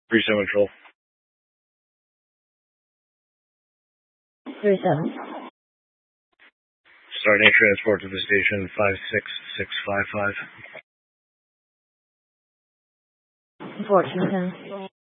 37 control. 37. Starting transport to the station 56655. 1410.